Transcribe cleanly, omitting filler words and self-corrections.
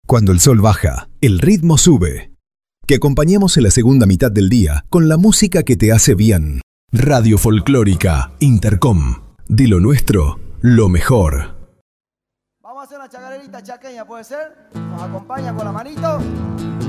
Cuando el sol baja, el ritmo sube. Que acompañemos en la segunda mitad del día con la música que te hace bien. Radio Folclórica Intercom. De lo nuestro, lo mejor. Vamos a hacer una chacarerita chaqueña, ¿puede ser? Nos acompaña con la manito.